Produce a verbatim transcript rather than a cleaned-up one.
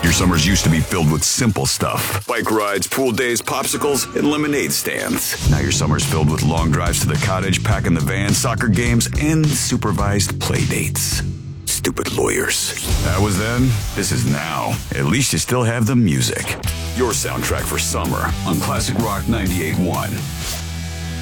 Your summers used to be filled with simple stuff. Bike rides, pool days, popsicles, and lemonade stands. Now your summer's filled with long drives to the cottage, packing the van, soccer games, and supervised play dates. Stupid lawyers. That was then. This is now. At least you still have the music. Your soundtrack for summer on Classic Rock ninety-eight point one.